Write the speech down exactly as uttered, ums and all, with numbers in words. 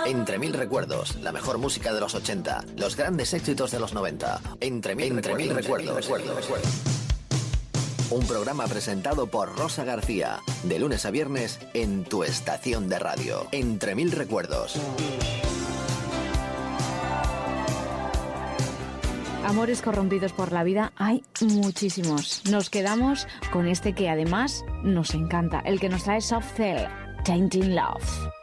Entre mil recuerdos, la mejor música de los ochenta, los grandes éxitos de los noventa. Entre mil, Entre mil recuerdos. recuerdos. recuerdos. Un programa presentado por Rosa García, de lunes a viernes en tu estación de radio. Entre mil recuerdos. Amores corrompidos por la vida hay muchísimos. Nos quedamos con este que además nos encanta, el que nos trae Soft Cell, Changing Love.